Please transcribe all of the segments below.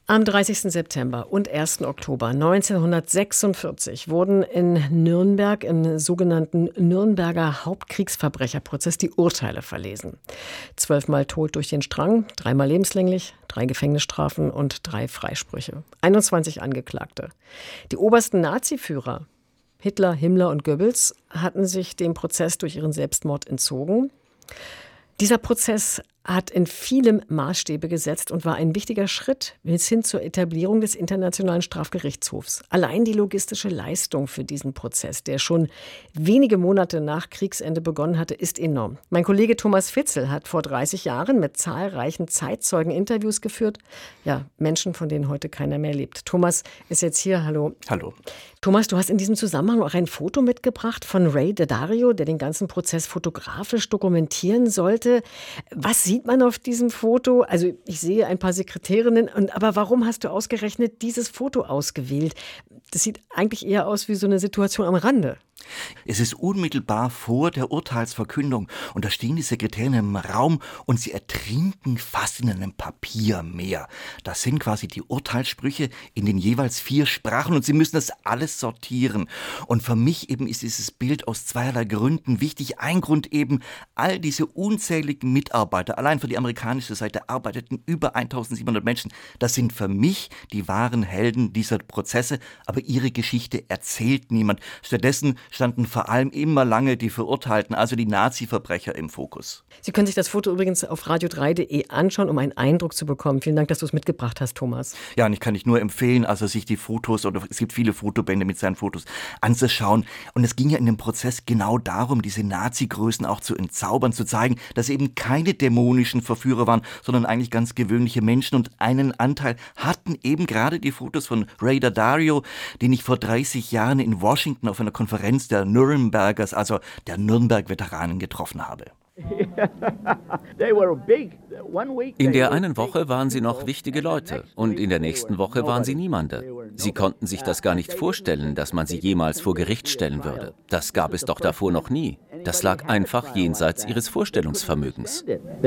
Am 30. September und 1. Oktober 1946 wurden in Nürnberg im sogenannten Nürnberger Hauptkriegsverbrecherprozess die Urteile verlesen. 12-mal tot durch den Strang, 3-mal lebenslänglich, 3 Gefängnisstrafen und 3 Freisprüche. 21 Angeklagte. Die obersten Naziführer, Hitler, Himmler und Goebbels, hatten sich dem Prozess durch ihren Selbstmord entzogen. Dieser Prozess hat in vielem Maßstäbe gesetzt und war ein wichtiger Schritt bis hin zur Etablierung des Internationalen Strafgerichtshofs. Allein die logistische Leistung für diesen Prozess, der schon wenige Monate nach Kriegsende begonnen hatte, ist enorm. Mein Kollege Thomas Fitzel hat vor 30 Jahren mit zahlreichen Zeitzeugen Interviews geführt. Ja, Menschen, von denen heute keiner mehr lebt. Thomas ist jetzt hier. Hallo. Hallo. Thomas, du hast in diesem Zusammenhang auch ein Foto mitgebracht von Ray Daddario, der den ganzen Prozess fotografisch dokumentieren sollte. Was sieht man auf diesem Foto? Also ich sehe ein paar Sekretärinnen, aber warum hast du ausgerechnet dieses Foto ausgewählt? Das sieht eigentlich eher aus wie so eine Situation am Rande. Es ist unmittelbar vor der Urteilsverkündung und da stehen die Sekretärinnen im Raum und sie ertrinken fast in einem Papiermeer. Das sind quasi die Urteilssprüche in den jeweils 4 Sprachen und sie müssen das alles sortieren. Und für mich eben ist dieses Bild aus zweierlei Gründen wichtig. Ein Grund eben, all diese unzähligen Mitarbeiter, allein für die amerikanische Seite arbeiteten über 1700 Menschen. Das sind für mich die wahren Helden dieser Prozesse, aber ihre Geschichte erzählt niemand. Stattdessen standen vor allem immer lange die Verurteilten, also die Nazi-Verbrecher im Fokus. Sie können sich das Foto übrigens auf radio3.de anschauen, um einen Eindruck zu bekommen. Vielen Dank, dass du es mitgebracht hast, Thomas. Ja, und ich kann dich nur empfehlen, also sich die Fotos, oder es gibt viele Fotobände mit seinen Fotos, anzuschauen. Und es ging ja in dem Prozess genau darum, diese Nazi-Größen auch zu entzaubern, zu zeigen, dass eben keine dämonischen Verführer waren, sondern eigentlich ganz gewöhnliche Menschen. Und einen Anteil hatten eben gerade die Fotos von Ray Daddario, den ich vor 30 Jahren in Washington auf einer Konferenz der Nürnbergers, also der Nürnberg-Veteranen, getroffen habe. In der einen Woche waren sie noch wichtige Leute und in der nächsten Woche waren sie Niemande. Sie konnten sich das gar nicht vorstellen, dass man sie jemals vor Gericht stellen würde. Das gab es doch davor noch nie. Das lag einfach jenseits ihres Vorstellungsvermögens.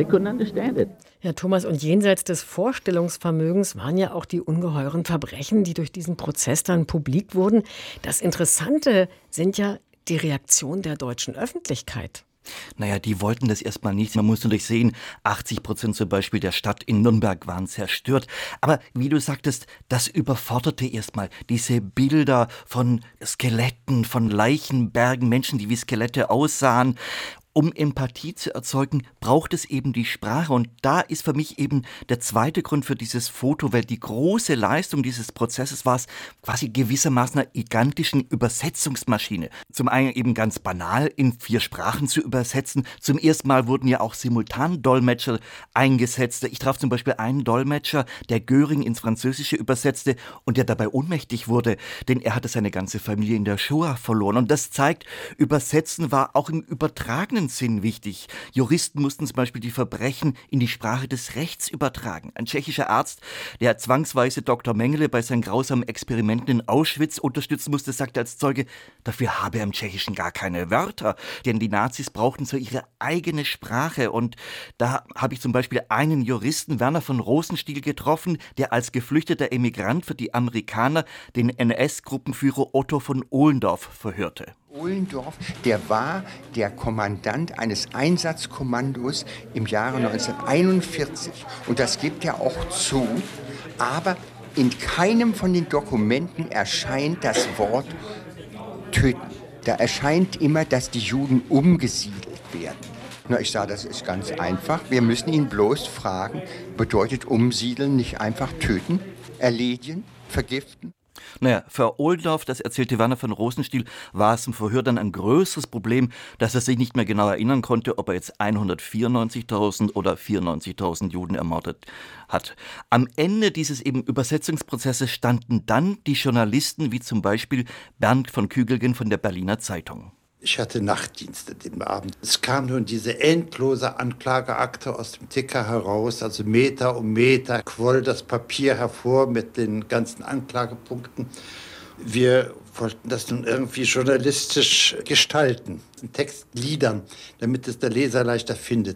Ja, Thomas, und jenseits des Vorstellungsvermögens waren ja auch die ungeheuren Verbrechen, die durch diesen Prozess dann publik wurden. Das Interessante sind ja die Reaktionen der deutschen Öffentlichkeit. Naja, die wollten das erstmal nicht. Man muss natürlich sehen, 80% zum Beispiel der Stadt in Nürnberg waren zerstört. Aber wie du sagtest, das überforderte erstmal. Diese Bilder von Skeletten, von Leichenbergen, Menschen, die wie Skelette aussahen. Um Empathie zu erzeugen, braucht es eben die Sprache. Und da ist für mich eben der zweite Grund für dieses Foto, weil die große Leistung dieses Prozesses war es, quasi gewissermaßen einer gigantischen Übersetzungsmaschine. Zum einen eben ganz banal in 4 Sprachen zu übersetzen. Zum ersten Mal wurden ja auch Simultandolmetscher eingesetzt. Ich traf zum Beispiel einen Dolmetscher, der Göring ins Französische übersetzte und der dabei ohnmächtig wurde, denn er hatte seine ganze Familie in der Shoah verloren. Und das zeigt, Übersetzen war auch im übertragenen Sinn wichtig. Juristen mussten zum Beispiel die Verbrechen in die Sprache des Rechts übertragen. Ein tschechischer Arzt, der zwangsweise Dr. Mengele bei seinen grausamen Experimenten in Auschwitz unterstützen musste, sagte als Zeuge, dafür habe er im Tschechischen gar keine Wörter, denn die Nazis brauchten so ihre eigene Sprache. Und da habe ich zum Beispiel einen Juristen, Werner von Rosenstiel, getroffen, der als geflüchteter Emigrant für die Amerikaner den NS-Gruppenführer Otto von Ohlendorf verhörte. Ohlendorf, der war der Kommandant eines Einsatzkommandos im Jahre 1941. Und das gibt er auch zu. Aber in keinem von den Dokumenten erscheint das Wort töten. Da erscheint immer, dass die Juden umgesiedelt werden. Na, ich sage, das ist ganz einfach. Wir müssen ihn bloß fragen, bedeutet umsiedeln nicht einfach töten, erledigen, vergiften? Naja, für Ohlendorf, das erzählte Werner von Rosenstiel, war es im Verhör dann ein größeres Problem, dass er sich nicht mehr genau erinnern konnte, ob er jetzt 194.000 oder 94.000 Juden ermordet hat. Am Ende dieses eben Übersetzungsprozesses standen dann die Journalisten, wie zum Beispiel Bernd von Kügelgen von der Berliner Zeitung. Ich hatte Nachtdienste den Abend. Es kam nun diese endlose Anklageakte aus dem Ticker heraus, also Meter um Meter quoll das Papier hervor mit den ganzen Anklagepunkten. Wir wollten das nun irgendwie journalistisch gestalten, den Text gliedern, damit es der Leser leichter findet.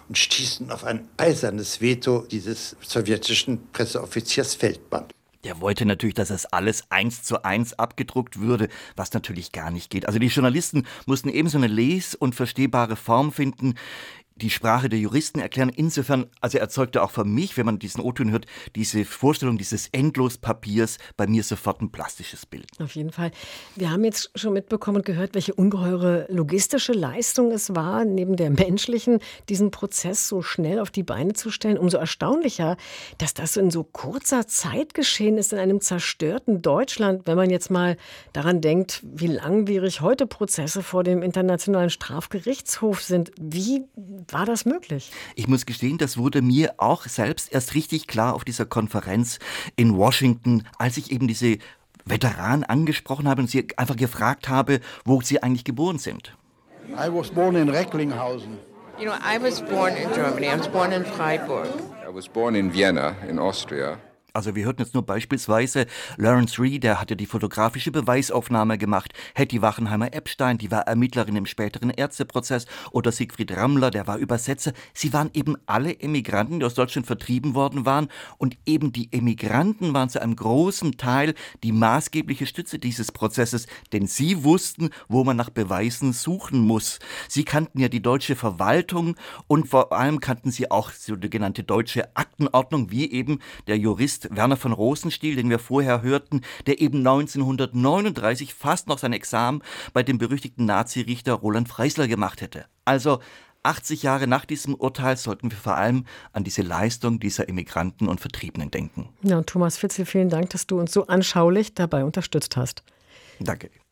und stießen auf ein eisernes Veto dieses sowjetischen Presseoffiziers Feldmann. Der wollte natürlich, dass das alles 1:1 abgedruckt würde, was natürlich gar nicht geht. Also die Journalisten mussten ebenso eine les- und verstehbare Form finden, die Sprache der Juristen erklären. Insofern, also erzeugte auch für mich, wenn man diesen O-Ton hört, diese Vorstellung dieses Endlospapiers bei mir sofort ein plastisches Bild. Auf jeden Fall. Wir haben jetzt schon mitbekommen und gehört, welche ungeheure logistische Leistung es war, neben der menschlichen, diesen Prozess so schnell auf die Beine zu stellen. Umso erstaunlicher, dass das in so kurzer Zeit geschehen ist in einem zerstörten Deutschland, wenn man jetzt mal daran denkt, wie langwierig heute Prozesse vor dem Internationalen Strafgerichtshof sind. Wie war das möglich? Ich muss gestehen, das wurde mir auch selbst erst richtig klar auf dieser Konferenz in Washington, als ich eben diese Veteranen angesprochen habe und sie einfach gefragt habe, wo sie eigentlich geboren sind. I was born in Recklinghausen. You know, I was born in Germany. I was born in Freiburg. I was born in Vienna, in Austria. Also wir hörten jetzt nur beispielsweise Lawrence Rhee, der hatte die fotografische Beweisaufnahme gemacht, Hetty Wachenheimer-Epstein, die war Ermittlerin im späteren Ärzteprozess, oder Siegfried Rammler, der war Übersetzer. Sie waren eben alle Emigranten, die aus Deutschland vertrieben worden waren, und eben die Emigranten waren zu einem großen Teil die maßgebliche Stütze dieses Prozesses, denn sie wussten, wo man nach Beweisen suchen muss. Sie kannten ja die deutsche Verwaltung und vor allem kannten sie auch so die genannte deutsche Aktenordnung, wie eben der Jurist Werner von Rosenstiel, den wir vorher hörten, der eben 1939 fast noch sein Examen bei dem berüchtigten Nazirichter Roland Freisler gemacht hätte. Also 80 Jahre nach diesem Urteil sollten wir vor allem an diese Leistung dieser Immigranten und Vertriebenen denken. Ja, und Thomas Fitzel, vielen Dank, dass du uns so anschaulich dabei unterstützt hast. Danke.